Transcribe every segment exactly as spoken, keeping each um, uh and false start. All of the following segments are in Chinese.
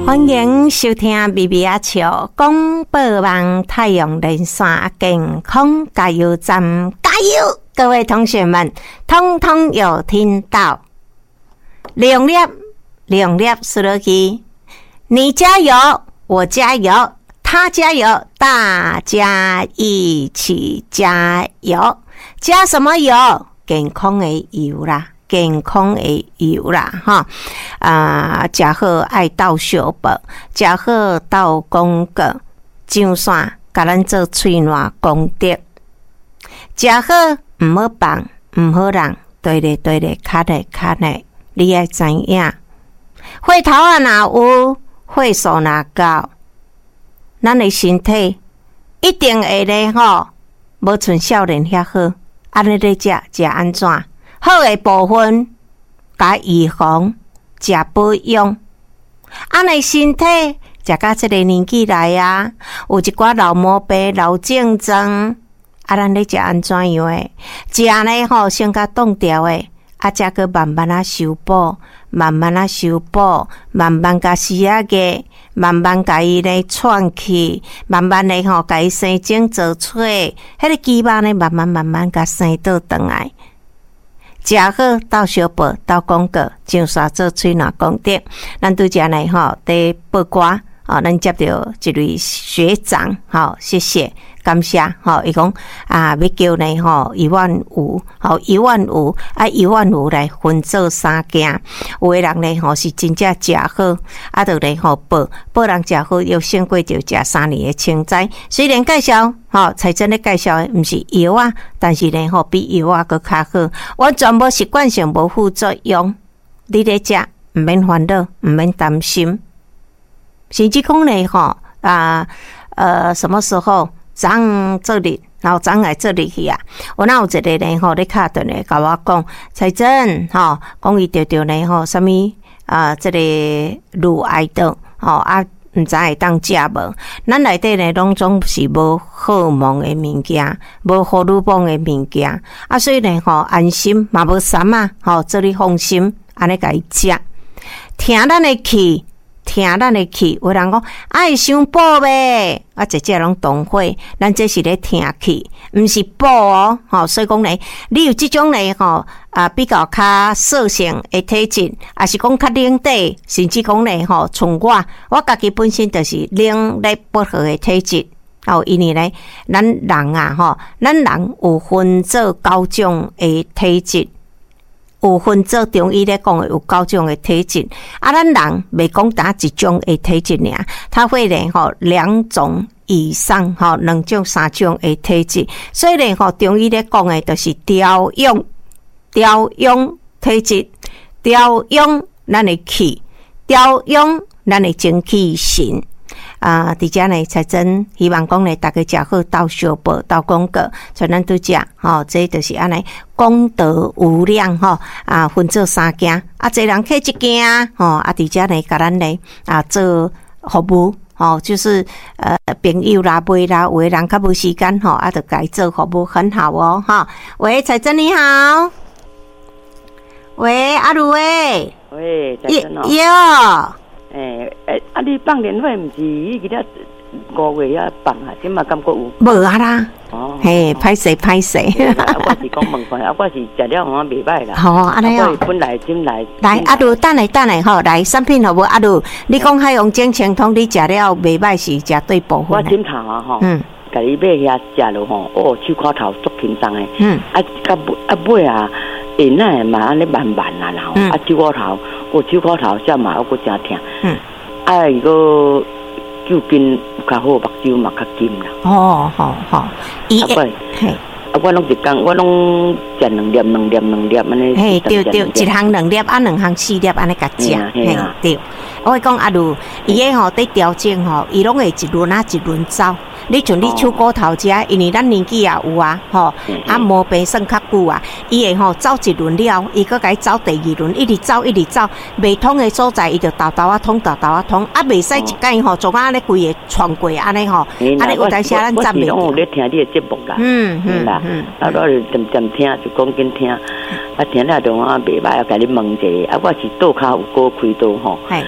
欢迎收听 B B 阿笑广播网太阳连线健康加油站，加油！各位同学们，通通有听到。两粒两粒数落去，你加油，我加油，他加油，大家一起加油。加什么油？健康的油啦。健康的油啦，哈啊，食好爱倒小白，食好倒广告，上线甲咱做喙暖功德。食好毋好放，毋好让，对咧对咧，卡咧卡咧，你爱知影。血头啊若有，血素若高，咱的身体一定会咧吼，无像少年遐好。安尼咧食食安怎？好的部分，加预防，食保养。安尼身体食到这个年纪来啊，有一寡老毛病、老症状，啊，咱咧食安怎样诶？食呢吼，先甲冻掉诶，啊，才个慢慢啊修补，慢慢啊修补，慢慢甲死啊个，慢慢甲伊咧串起，慢慢咧吼，甲伊生精做出，迄个基板咧慢慢慢慢甲生倒转来。食好倒小报倒广告，上山做喙暖功德。咱拄则呢吼，伫八卦哦，咱接到一位学长，吼，谢谢感谢吼，伊讲啊，要叫呢吼一万五，吼一万五啊一万五来分做三件。有诶人呢吼是真正食好，啊，就呢吼报报人食好，又胜过着食三年诶清斋。虽然介绍。吼，才真咧介绍诶，毋是药啊，但是呢，吼比药啊搁较好，完全无习惯性无副作用。你咧食，毋免烦恼，毋免担心。甚至讲呢，吼啊，呃，什么时候长做日，然后长来做日去啊？我那有一个呢，吼咧敲电话甲我讲，才真吼，讲伊着着呢，吼，什么啊，这个乳癌的，吼啊。毋知会当食无？咱内底呢，拢总是无荷尔蒙诶物件，无荷尔蒙诶物件。啊，所以呢，吼安心嘛无啥啊，吼做你放心，安尼甲伊食。听咱诶气，听咱诶气。有人讲爱伤补呗，啊，这这拢同伙，咱这是咧听气，毋是补哦。吼，所以讲呢，你有即种呢，吼。啊，比较较瘦性的体质，也是讲较冷底，甚至讲呢吼，像我，我家己本身就是冷热不和的体质。哦，因为呢，咱人啊吼，咱人有分做九种的体质，有分做中医咧讲的有九种的体质。啊，咱人未讲打一种的体质尔，它会呢吼两种以上吼，两种三种的体质。所以呢吼，中医咧讲的就是调养。调养体质，调养咱的气，调养咱的精气神啊！伫遮呢，才真希望讲呢，大家食好倒小报倒广告，像咱拄食吼，这就是安尼功德无量吼啊，分做三件啊，一人客一件吼啊，伫遮呢，甲咱呢啊做服务。哦，就是呃，朋友啦、买啦，有的人较无时间吼，啊，就该做服务很好哦，哈。喂，彩珍你好。喂，阿卢喂， 喂，在真哦。 哟， 诶诶，啊，你放年会毋是迄个五月遐放啊？即嘛感觉有？ 无啊啦。哦。嘿，歹势歹势。 我是讲问看，啊，我是食了好袂歹啦。 好，安尼哦。 本来进来。 来，阿卢，等来等来吼，来产品好无？阿卢，你讲海洋精清通，你食了袂歹是食对部分。 我枕头啊吼。嗯。甲你买遐食落吼，哦，手指头足轻松诶。嗯。啊，甲啊尾啊。诶，那嘛安尼慢慢啦，然后、嗯、啊，手骨头，我手骨头下嘛，我搁真疼。嗯。啊，伊个酒精较好，目睭嘛较金啦。 哦，好好。伊啊，嘿，啊，我拢一工，我拢食两粒、两粒、两粒安尼。 嘿，对对，一项两粒，啊，两项四粒安尼甲食。嘿，对。我讲阿鲁，伊个吼伫调整吼，伊拢会一轮啊一轮走。你像你手骨头遮，因为咱年纪也有啊，吼，啊毛病算较久啊，伊会吼走一轮了，伊搁甲伊走第二轮，一直走一直走，未通的所在，伊就豆豆啊通豆豆啊通，啊袂使一间吼，从安尼规个穿过安尼吼，安尼有当时咱站袂住。 我是咧听你的节目啦，嗯嗯啦，啊我就渐渐听，就讲紧听，啊听了就啊袂歹，啊甲你问一下，啊我是倒骹有搁开刀吼。啊，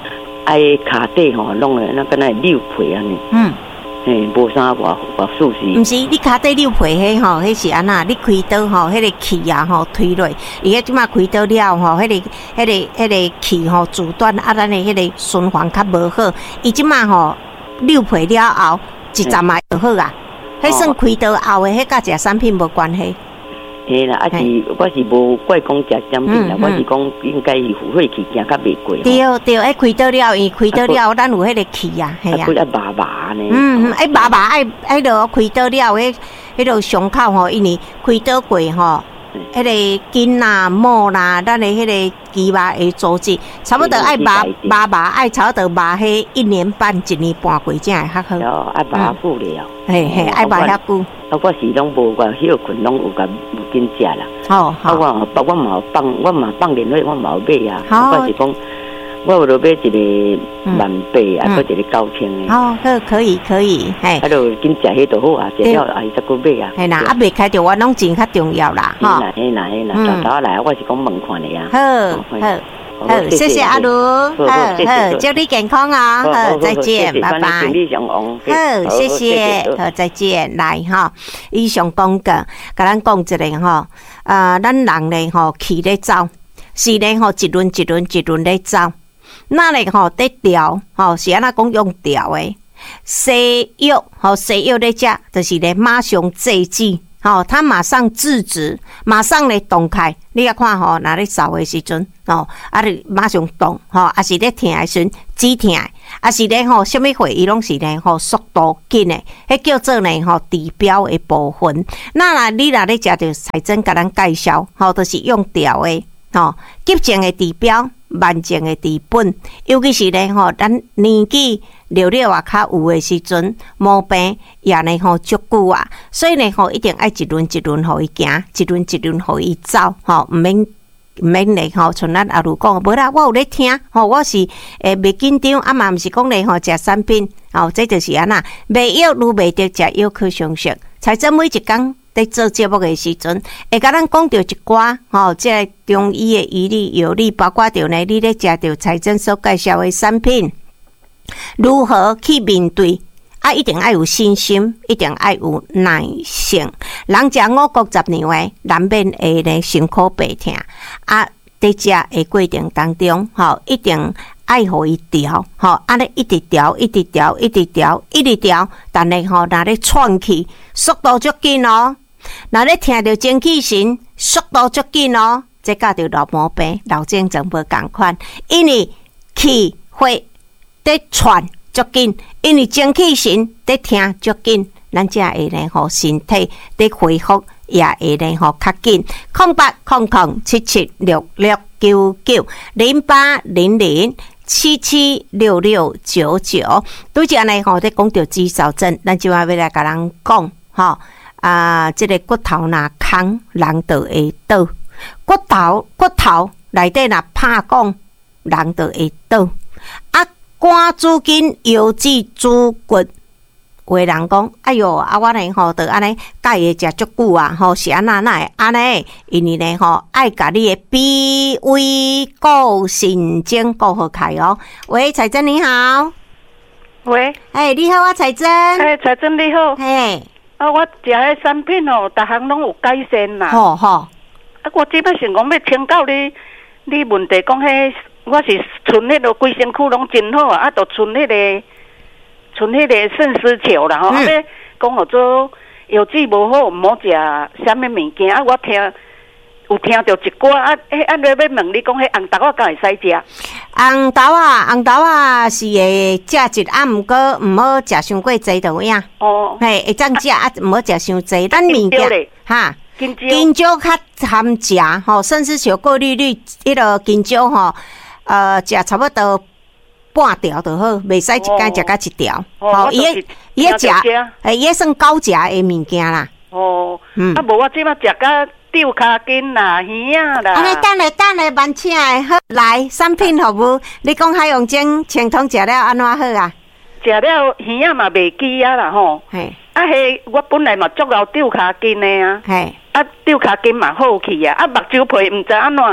爱卡底吼弄的那个那溜皮安尼。嗯。嘿，无啥外外数字。 毋是，你卡底溜皮迄吼，迄是安那？你开刀吼，迄个气啊吼推落，伊迄即马开刀了吼，迄个、迄个、迄个气吼阻断，啊，咱的迄个循环较无好。伊即马吼溜皮了后，一阵嘛就好啊。迄算开刀后的，迄甲食产品无关系。 嘿啦，啊是，我是无怪讲食产品啦，我是讲应该是血气行较袂过。 对对，迄开刀了，伊开刀了，咱有迄个气啊，系啊。 啊，麻麻呢。 嗯，哎，麻麻爱爱落开刀了，迄迄落伤口吼，因为开刀过吼，迄个筋啦、膜啦，咱的迄个肌肉的组织，差不多爱麻麻麻爱差不多麻迄一年半、一年半过才会较好。 哦，爱麻久了。 嘿嘿，爱麻遐久。 啊，我是拢无个休困，拢有甲有紧食啦。 哦， 啊，我我我嘛放，我嘛放年岁，我嘛有买啊。我是讲，我有落买一个万八，啊，搁一个九千的。 哦，好，可以可以，嘿。 啊，就紧食迄就好啊，食了也再搁买啊。 嘿啦，啊，未开着我拢钱较重要啦， 哈。嘿啦嘿啦嘿啦，早早来，我是讲问看的啊。 好，好。好，谢谢阿卢，好好，祝你健康啊！好，再见，拜拜。好，谢谢，好，再见。来哈，以上讲个，甲咱讲一个哈，啊，咱人咧吼，气咧走，是咧吼，一轮一轮一轮咧走，那咧吼得调，吼是安那讲用调诶，西药吼西药咧食，就是咧马上制止。哦，他马上制止，马上来动开。你要看吼，哪里走的时阵，哦，啊，你马上动，吼、哦，啊是咧疼的时阵止疼，啊是咧吼，什么货伊拢是咧吼速度紧的，迄叫做呢吼治标的部分。那啦，你若咧食着彩珍甲咱介绍，吼、哦，都、就是用调的，吼、哦，急症的治标，慢症的治本，尤其是咧吼，咱年纪了了啊，较有的时阵，毛病也呢吼足久啊，所以呢吼一定爱一轮一轮互伊行，一轮一轮互伊走，吼毋免毋免咧吼，像咱阿如讲，无啦，我有咧听，吼我是诶袂紧张，啊嘛毋是讲咧吼食产品，吼这就是安那，袂药愈袂得食药可相信，才真每一工在做节目的时阵，会甲咱讲到一寡吼，即个中医的医理药理，包括着呢，你咧食着财政所介绍的产品。如何去面对？啊，一定要有信心，一定要有耐性。人食五谷杂粮的，难免会咧辛苦白疼。啊，在食的过程当中，吼，一定爱互伊调，吼，安尼一直调，一直调，一直调，一直调。但是吼，若咧喘气，速度足紧哦。若咧听着精气神，速度足紧哦。这甲着老毛病、老症状无共款，因为气会。在喘足紧，因为精气神在听足紧，咱才会呢吼身体在恢复也会呢吼较紧。空八空空七七六六九九零八零零七七六六九九，拄则呢吼在讲到肌少症，咱就要来甲人讲吼啊，这个骨头若空，人就会倒；骨头骨头内底若拍讲，人就会倒啊。肝主筋，腰子主骨。有的人讲，哎哟，啊，我呢吼，得安尼钙会食足久啊，吼是安那那安尼，因为呢吼，爱甲你的脾胃顾神经顾好开哦。喂，彩珍你好。 喂， 哎，你好啊，彩珍。 哎，彩珍你好。 嘿， 啊，我食的产品哦，逐项拢有改善啦。 好好。 啊，我基本上讲要请教你，你问题讲迄。我是存迄个规身躯拢真好啊，啊，就存迄个存迄个肾丝球啦吼。啊，要讲号做腰子无好，毋好食啥物物件啊。我听有听到一寡啊，迄啊，要要问你讲，迄红豆啊，敢会使食？ 红豆啊，红豆啊是会食一啊，毋过毋好食伤过济就有影。哦，嘿，会当食啊，毋好食伤济。咱物件哈，金蕉金蕉较含食吼，肾丝球过滤率迄个金蕉吼。呃，食差不多半条就好，袂使一间食到一条。 哦，伊个伊个食，诶，伊个算高食的物件啦。 哦，嗯，啊，无我即马食到吊骹筋啦、耳仔啦。 安尼等下等下，慢请诶，好来产品服务。你讲海洋精清通食了安怎好啊？ 食了耳仔嘛袂记啊啦吼。嘿，啊迄我本来嘛足够吊骹筋的啊。嘿，啊吊骹筋嘛好去啊，啊目睭皮毋知安怎。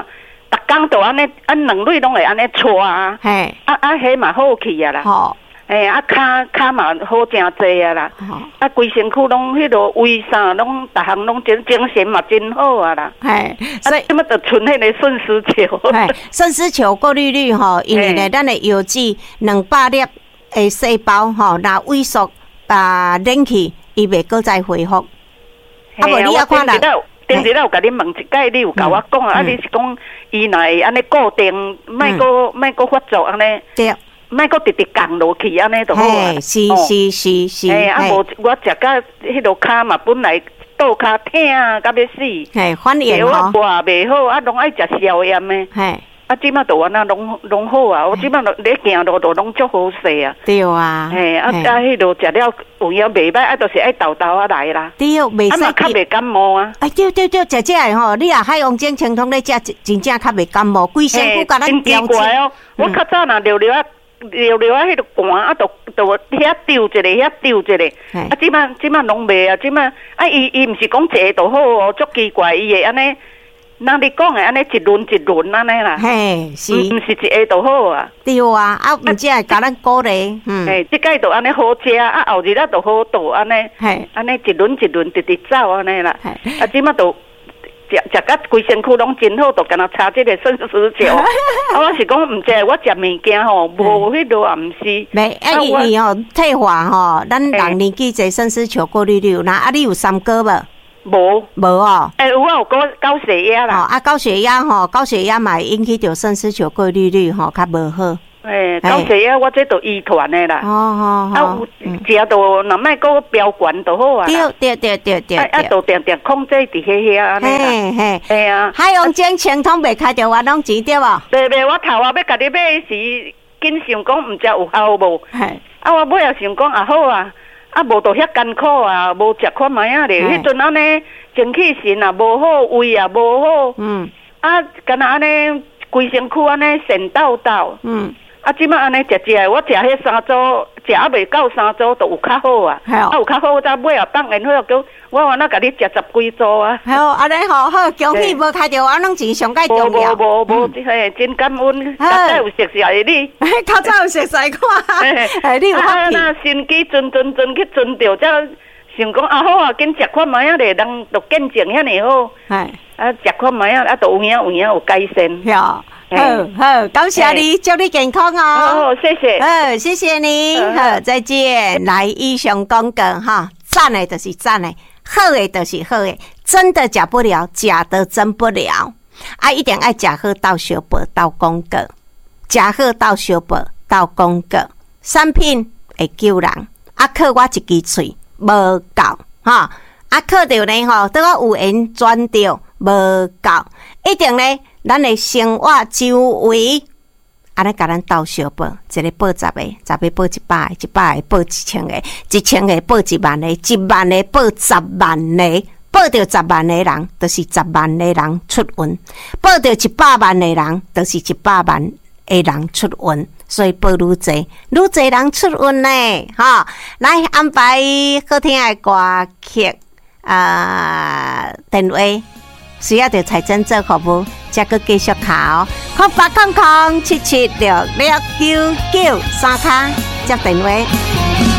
逐工都安尼，啊两蕊拢会安尼搓啊， 嘿， 啊啊，迄嘛好去啊啦， 吼， 诶，啊骹骹嘛好真济啊啦，啊规身躯拢迄落胃啥拢逐项拢精精神嘛真好啊啦， 嘿， 所以即么就剩迄个顺丝球， 嘿，顺丝球过滤率吼，因为咧咱的药剂两百粒的细胞吼，若萎缩啊冷去，伊袂搁再恢复。啊，无你也看啦。 顶日有甲你问一解，你有甲我讲啊？啊，你是讲伊若会安尼固定，莫搁莫搁发作安尼？ 对。 莫搁直直降落去安尼就好啊。 是是是是。 哎，啊无我食甲迄落骹嘛，本来倒骹疼甲要死。 嘿，反应吼。我活袂好，啊，拢爱食消炎的。 嘿。 啊，即马都安那拢拢好啊！我即马咧行路都拢足好势啊！ 对啊， 嘿啊啊，迄落食了有影袂歹，啊，就是爱豆豆啊来啦。 对，袂使。 啊，较袂感冒啊！ 哎，对对对，食这个吼，你啊海洋精清通咧食，真正较袂感冒，规身躯甲咱调真奇怪哦！我较早若溜溜啊，溜溜啊，迄落寒啊，都都遐丢一个，遐丢一个。啊，即马即马拢袂啊，即马啊，伊伊毋是讲一个就好哦，足奇怪，伊会安尼。那你讲的安尼一轮一轮安尼啦， 嘿，是， 毋是一下就好啊？对啊，啊，毋只会甲咱鼓励，嗯， 嘿，即摆就安尼好食，啊，后日啊就好倒安尼，嘿，安尼一轮一轮直直走安尼啦，啊，即马都食食甲规身躯拢真好，就干那差即个顺丝球。啊，我是讲毋知我食物件吼，无迄落也毋是。 袂，啊，伊伊吼退化吼，咱人年纪侪顺丝球过滤率，那啊，你有三高无？ 无无哦， 诶、欸，有啊，有高高血压啦。 哦，啊，高血压吼，高血压嘛引起着肾丝球过滤率吼较无好。 诶、欸，高血压我这都遗传的啦。 哦哦哦。啊，食到若莫个飙悬就好啊。 对对对对对。 啊啊，都定定控制伫遐遐安尼啦。嘿嘿。嘿啊。 海洋精清通袂开着我拢钱对无？ 袂袂，我头啊要甲你买时，紧想讲毋知有效无？嘿。啊，我尾也想讲啊好啊。啊，无都遐艰苦啊，无食看卖啊咧。迄阵安尼精气神啊无好，胃也无好。嗯。啊，干那安尼规身躯安尼神抖抖。嗯。啊，即摆安尼食食，我食迄三组，食啊袂够三组，都有较好啊。啊，有较好，我再尾啊放然后叫我原来甲你食十几组啊。 好，安尼好好，恭喜无开着我拢钱上介重要。 无无无无，嘿，真感恩，较早有熟悉的你。 较早有熟悉看，哎，你有福气。 啊，那身体阵阵阵去阵着，才想讲啊好啊，紧食看卖啊咧，人都见证遐尼好。哎，啊食看卖啊，啊都有影有影有改善。 好，好，好，感谢你，祝你健康哦。 好，谢谢。 好，谢谢你。好，再见。来，以上讲过哈，赞的就是赞的，好的就是好的，真的假不了，假的真不了。啊，一定爱食好到小宝到公告，食好到小宝到公告，产品会救人。啊，靠我一支喙无够哈，啊靠着呢吼，对我有缘转着无够，一定呢，咱的生活周围，安尼甲咱斗相报，一个报十个，十个报一百个，一百个报一千个，一千个报一万个，一万个报十万个，报着十万个人，就是十万个人出运；报着一百万个人，就是一百万个人出运。所以报愈侪，愈侪人出运呢，哈！来安排好听的歌曲，啊、呃，电话需要着财政做服务，再个继续考，空八空空七七六六九九三卡接电话。